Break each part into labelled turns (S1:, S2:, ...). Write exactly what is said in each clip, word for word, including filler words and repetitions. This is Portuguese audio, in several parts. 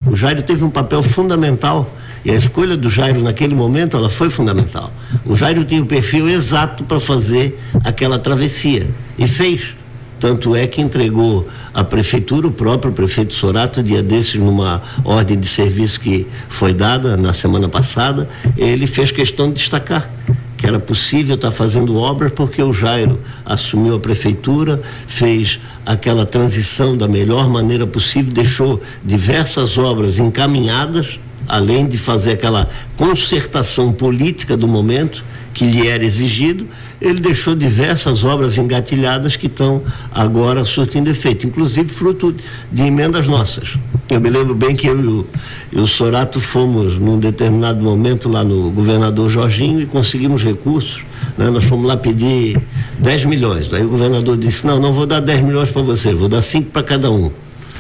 S1: O Jairo teve um papel fundamental, e a escolha do Jairo naquele momento, ela foi fundamental. O Jairo tinha o perfil exato para fazer aquela travessia, e fez. Tanto é que entregou à prefeitura, o próprio prefeito Sorato, dia desses, numa ordem de serviço que foi dada na semana passada, ele fez questão de destacar que era possível estar fazendo obras porque o Jairo assumiu a prefeitura, fez aquela transição da melhor maneira possível, deixou diversas obras encaminhadas, além de fazer aquela concertação política do momento que lhe era exigido, ele deixou diversas obras engatilhadas que estão agora surtindo efeito, inclusive fruto de emendas nossas. Eu me lembro bem que eu e o, e o Sorato fomos num determinado momento lá no governador Jorginho e conseguimos recursos, né? Nós fomos lá pedir dez milhões, aí o governador disse, não, não vou dar dez milhões para você, vou dar cinco para cada um.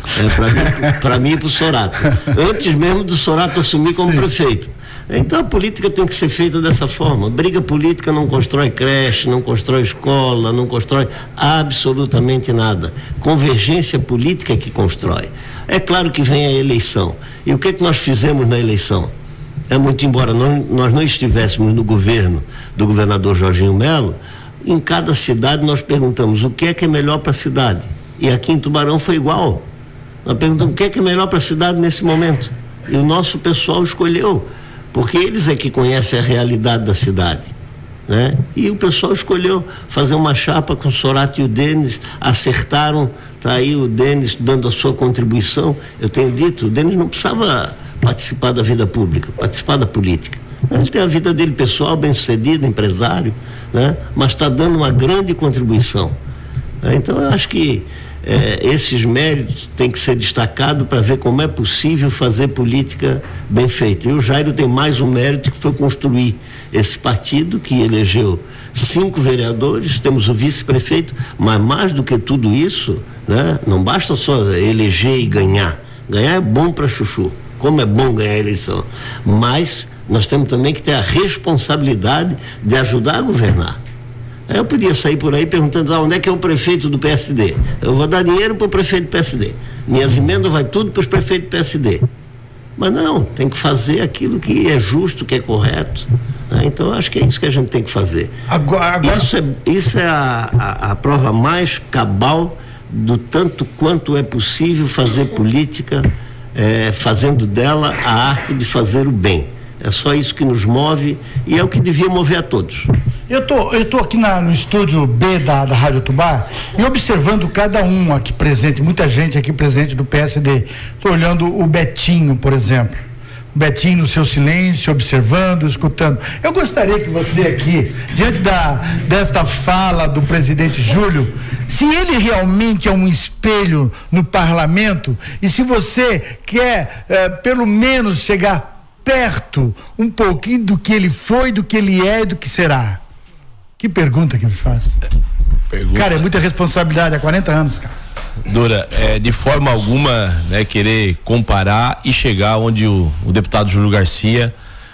S1: É, para mim, mim e para o Sorato, antes mesmo do Sorato assumir como Sim. prefeito. Então a política tem que ser feita dessa forma. Briga política não constrói creche, não constrói escola, não constrói absolutamente nada. Convergência política é que constrói. É claro que vem a eleição. E o que é que nós fizemos na eleição? É muito embora nós, nós não estivéssemos no governo do governador Jorginho Melo, em cada cidade nós perguntamos o que é que é melhor para a cidade. E aqui em Tubarão foi igual. Nós perguntamos o que é que é melhor para a cidade nesse momento. E o nosso pessoal escolheu, porque eles é que conhecem a realidade da cidade, né? E o pessoal escolheu fazer uma chapa com o Sorato e o Denis, acertaram, tá aí o Denis dando a sua contribuição. Eu tenho dito, o Denis não precisava participar da vida pública, participar da política. Ele tem a vida dele pessoal, bem-sucedido, empresário, né? Mas está dando uma grande contribuição. Então eu acho que É, esses méritos têm que ser destacados para ver como é possível fazer política bem feita. E o Jairo tem mais um mérito, que foi construir esse partido que elegeu cinco vereadores, temos o vice-prefeito, mas mais do que tudo isso, né, não basta só eleger e ganhar. Ganhar é bom para chuchu, como é bom ganhar a eleição, mas nós temos também que ter a responsabilidade de ajudar a governar. Eu podia sair por aí perguntando, ah, onde é que é o prefeito do P S D? Eu vou dar dinheiro para o prefeito do P S D. Minhas emendas vai tudo para os prefeitos do P S D. Mas não, tem que fazer aquilo que é justo, que é correto. Né? Então, eu acho que é isso que a gente tem que fazer. Agora, agora... Isso é, isso é a, a, a prova mais cabal do tanto quanto é possível fazer política, é, fazendo dela a arte de fazer o bem. É só isso que nos move e é o que devia mover a todos.
S2: Eu tô, eu tô aqui na, no estúdio B da, da Rádio Tubá e observando cada um aqui presente, muita gente aqui presente do P S D. Estou olhando o Betinho, por exemplo. O Betinho no seu silêncio, observando, escutando. Eu gostaria que você aqui, diante da, desta fala do presidente Júlio, se ele realmente é um espelho no parlamento e se você quer, eh, pelo menos, chegar perto um pouquinho do que ele foi, do que ele é e do que será. Que pergunta que me faz. Pergunta. Cara, é muita responsabilidade há quarenta anos, cara.
S3: Dora, é, de forma alguma, né, querer comparar e chegar onde o, o deputado Júlio Garcia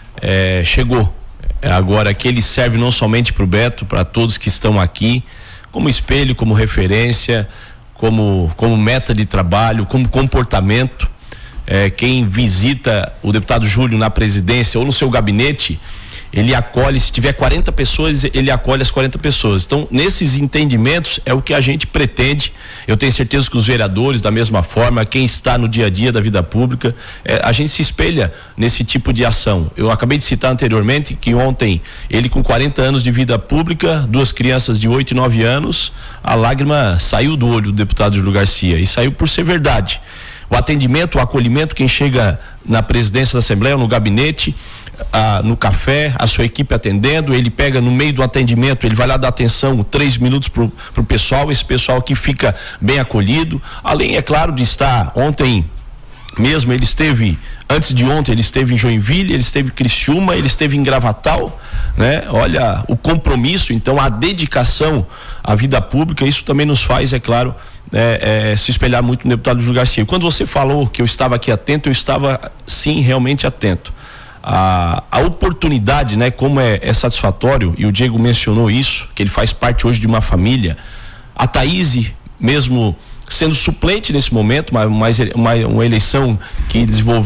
S3: é, chegou. É, agora que ele serve não somente para o Beto, para todos que estão aqui, como espelho, como referência, como, como meta de trabalho, como comportamento. É, quem visita o deputado Júlio na presidência ou no seu gabinete, ele acolhe, se tiver quarenta pessoas, ele acolhe as quarenta pessoas. Então, nesses entendimentos é o que a gente pretende. Eu tenho certeza que os vereadores, da mesma forma, quem está no dia a dia da vida pública, é, a gente se espelha nesse tipo de ação. Eu acabei de citar anteriormente que ontem, ele com quarenta anos de vida pública, duas crianças de oito e nove anos, a lágrima saiu do olho do deputado Júlio Garcia, e saiu por ser verdade. O atendimento, o acolhimento, quem chega na presidência da Assembleia, no gabinete, ah, no café, a sua equipe atendendo, ele pega no meio do atendimento, ele vai lá dar atenção, três minutos pro, pro pessoal, esse pessoal aqui fica bem acolhido, além, é claro, de estar ontem mesmo, ele esteve, antes de ontem, ele esteve em Joinville, ele esteve em Criciúma, ele esteve em Gravatal, né? Olha, o compromisso, então, a dedicação à vida pública, isso também nos faz, é claro, É, é, se espelhar muito no deputado Júlio Garcia. Quando você falou que eu estava aqui atento, eu estava sim realmente atento. A, a oportunidade, né, como é, é satisfatório, e o Diego mencionou isso, que ele faz parte hoje de uma família. A Thaíse, mesmo sendo suplente nesse momento, mas, mas uma, uma eleição que desenvolveu